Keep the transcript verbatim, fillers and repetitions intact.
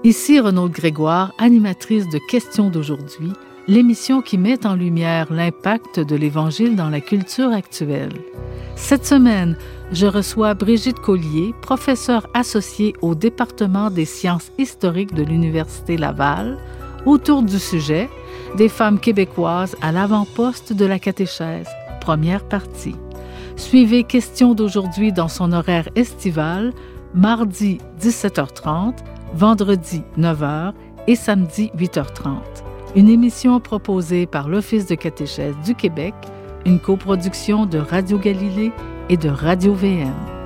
Ici Renaud Grégoire, animatrice de Questions d'aujourd'hui, l'émission qui met en lumière l'impact de l'Évangile dans la culture actuelle. Cette semaine, je reçois Brigitte Collier, professeure associée au département des sciences historiques de l'Université Laval, autour du sujet « Des femmes québécoises à l'avant-poste de la catéchèse », première partie. Suivez Questions d'aujourd'hui dans son horaire estival, mardi dix-sept heures trente, vendredi neuf heures et samedi huit heures trente. Une émission proposée par l'Office de catéchèse du Québec, une coproduction de Radio Galilée et de Radio V M.